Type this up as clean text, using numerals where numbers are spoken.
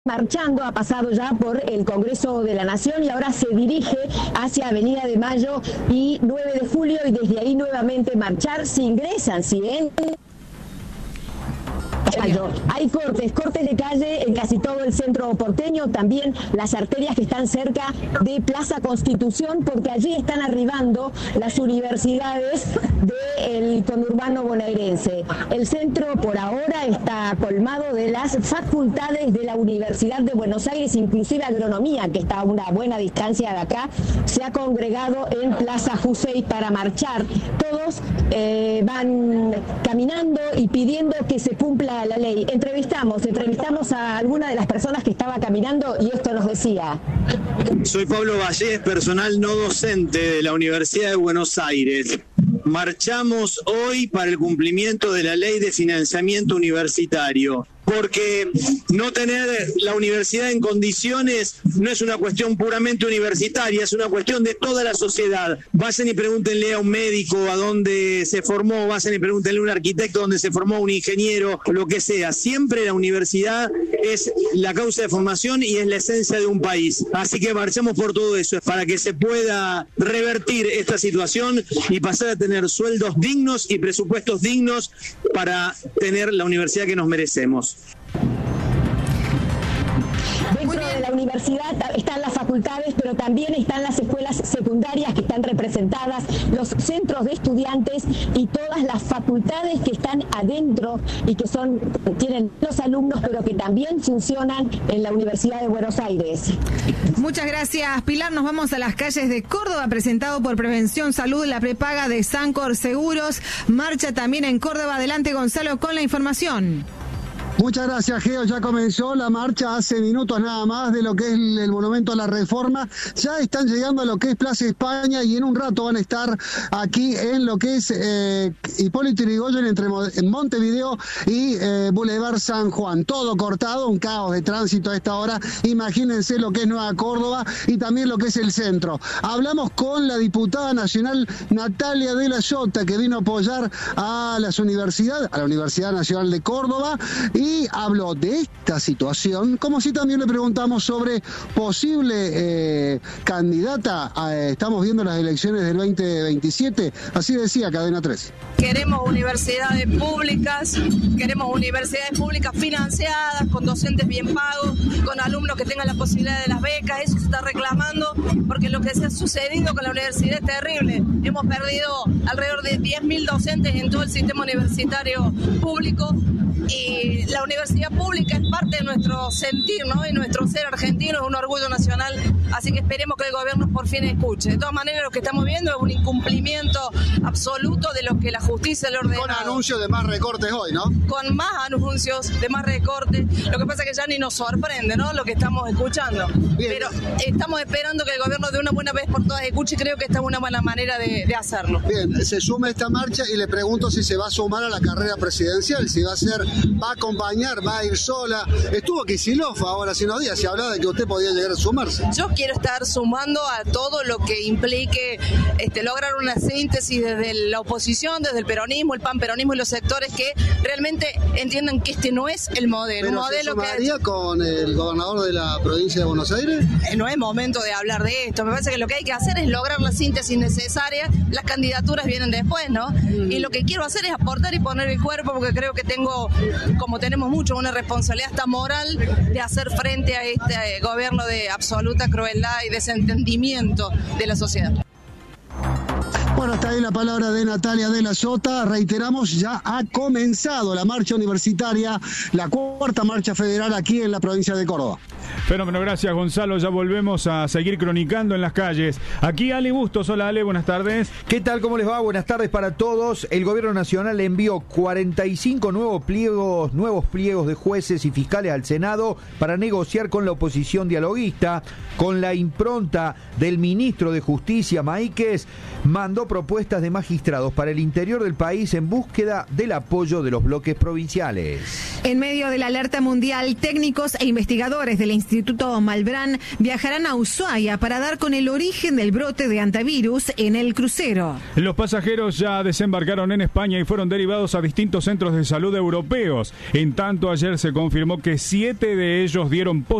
marchando, ha pasado ya por el Congreso de la Nación y ahora se dirige hacia Avenida de Mayo y 9 de Julio y desde ahí nuevamente marchar. Si ingresan, si entran. Hay cortes de calle en casi todo el centro porteño, también las arterias que están cerca de Plaza Constitución, porque allí están arribando las universidades del conurbano bonaerense. El centro por ahora está colmado de las facultades de la Universidad de Buenos Aires, inclusive agronomía, que está a una buena distancia de acá, se ha congregado en Plaza Jusey para marchar. Todos van caminando y pidiendo que se cumpla la ley. Entrevistamos a alguna de las personas que estaba caminando y esto nos decía. Soy Pablo Vallés, personal no docente de la Universidad de Buenos Aires. Marchamos hoy para el cumplimiento de la ley de financiamiento universitario, porque no tener la universidad en condiciones no es una cuestión puramente universitaria, es una cuestión de toda la sociedad. Vayan y pregúntenle a un médico a dónde se formó, vayan y pregúntenle a un arquitecto dónde se formó, un ingeniero, lo que sea. Siempre la universidad es la causa de formación y es la esencia de un país. Así que marchamos por todo eso, es para que se pueda revertir esta situación y pasar a tener sueldos dignos y presupuestos dignos para tener la universidad que nos merecemos. Dentro de la universidad están las facultades, pero también están las escuelas secundarias que están representadas, los centros de estudiantes y todas las facultades que están adentro y que tienen los alumnos, pero que también funcionan en la Universidad de Buenos Aires. Muchas gracias, Pilar. Nos vamos a las calles de Córdoba, presentado por Prevención Salud, la prepaga de Sancor Seguros. Marcha también en Córdoba. Adelante, Gonzalo, con la información. Muchas gracias, Geo. Ya comenzó la marcha hace minutos nada más de lo que es el Monumento a la Reforma. Ya están llegando a lo que es Plaza España y en un rato van a estar aquí en lo que es Hipólito Yrigoyen entre Montevideo y Boulevard San Juan. Todo cortado, un caos de tránsito a esta hora. Imagínense lo que es Nueva Córdoba y también lo que es el centro. Hablamos con la diputada nacional Natalia de la Sota, que vino a apoyar a la Universidad Nacional de Córdoba, y habló de esta situación, como si también le preguntamos sobre posible candidata. Estamos viendo las elecciones del 2027, así decía Cadena 3. Queremos universidades públicas financiadas, con docentes bien pagos, con alumnos que tengan la posibilidad de las becas. Eso se está reclamando, porque lo que se ha sucedido con la universidad es terrible. Hemos perdido alrededor de 10.000 docentes en todo el sistema universitario público, y la universidad pública es parte de nuestro sentir, ¿no? Y nuestro ser argentino es un orgullo nacional, así que esperemos que el gobierno por fin escuche. De todas maneras, lo que estamos viendo es un incumplimiento absoluto de lo que la justicia le ordenó. Con anuncios de más recortes hoy, ¿no? Con más anuncios de más recortes. Lo que pasa es que ya ni nos sorprende, ¿no?, lo que estamos escuchando. Bien. Pero estamos esperando que el gobierno de una buena vez por todas escuche, y creo que esta es una buena manera de hacerlo. Bien, se suma esta marcha y le pregunto si se va a sumar a la carrera presidencial, si va a acompañar, va a ir sola. Estuvo Kicillof ahora hace unos días, se hablaba de que usted podía llegar a sumarse. Yo quiero estar sumando a todo lo que implique lograr una síntesis desde la oposición, desde el peronismo, el panperonismo y los sectores que realmente entiendan que este no es el modelo. ¿Pero modelo se sumaría con el gobernador de la provincia de Buenos Aires? No es momento de hablar de esto. Me parece que lo que hay que hacer es lograr la síntesis necesaria. Las candidaturas vienen después, ¿no? Y lo que quiero hacer es aportar y poner el cuerpo, porque creo que como tenemos mucho, una responsabilidad hasta moral de hacer frente a este gobierno de absoluta crueldad y desentendimiento de la sociedad. Bueno, está ahí la palabra de Natalia de la Sota. Reiteramos, ya ha comenzado la marcha universitaria, la cuarta marcha federal aquí en la provincia de Córdoba. Fenómeno, gracias Gonzalo, ya volvemos a seguir cronicando en las calles. Aquí Ale Bustos, hola Ale, buenas tardes. ¿Qué tal? ¿Cómo les va? Buenas tardes para todos. El gobierno nacional envió 45 nuevos pliegos de jueces y fiscales al Senado para negociar con la oposición dialoguista. Con la impronta del ministro de Justicia, Maíquez, mandó propuestas de magistrados para el interior del país en búsqueda del apoyo de los bloques provinciales. En medio de la alerta mundial, técnicos e investigadores del Instituto Malbrán viajarán a Ushuaia para dar con el origen del brote de antivirus en el crucero. Los pasajeros ya desembarcaron en España y fueron derivados a distintos centros de salud europeos. En tanto, ayer se confirmó que 7 de ellos dieron positivo